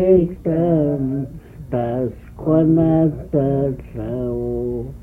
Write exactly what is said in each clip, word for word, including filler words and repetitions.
Tas quanata sao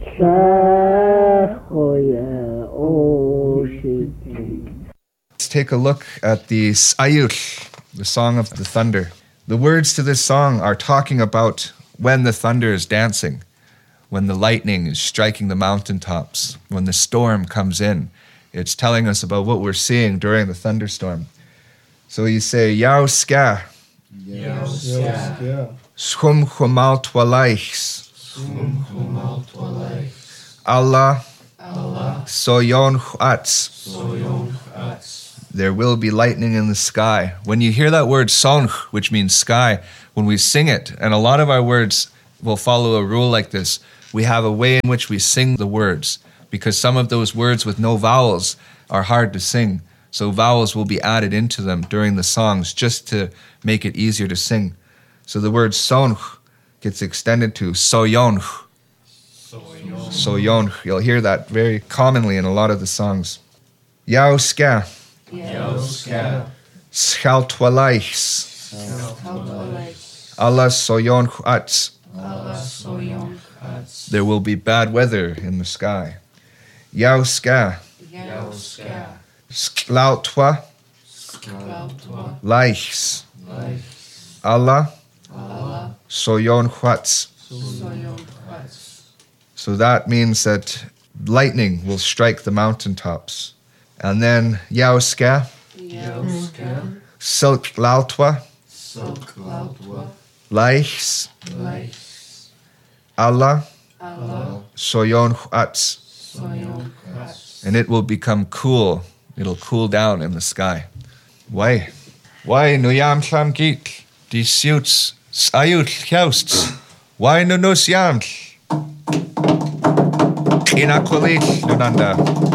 Let's take a look at the Sayul, the Song of the Thunder. The words to this song are talking about when the thunder is dancing, when the lightning is striking the mountaintops, when the storm comes in. It's telling us about what we're seeing during the thunderstorm. So you say, Yao ska, Yao ska, Schum chumal twalaichs, Schum chumal twalaichs, Allah, Allah, soyon chats. Soyon chats. There will be lightning in the sky. When you hear that word sonch, which means sky, when we sing it, and a lot of our words will follow a rule like this, we have a way in which we sing the words, because some of those words with no vowels are hard to sing. So vowels will be added into them during the songs just to make it easier to sing. So the word sonch gets extended to soyonch. Soyon. Soyonch. You'll hear that very commonly in a lot of the songs. Yao ska. Yao ska. Schal twalaichs. Twalaichs. Allah soyonch ats. Allah soyon chats. There will be bad weather in the sky. Yao ska. Yao ska. Sklautwa Sklautwa. laichs. Laichs. Allah Allah. soyon chats. Soyon chats. So that means that lightning will strike the mountaintops. And then Yao ska. Yao ska. Silk lautwa Silk lautwa. laichs. Laichs. Allah Allah. soyon chats. Soyon chats. And it will become cool. It'll cool down in the sky. Why? Why no yam chlam geek? Die suits ayut jousts. Why no nos yam? Inakwalik lunanda.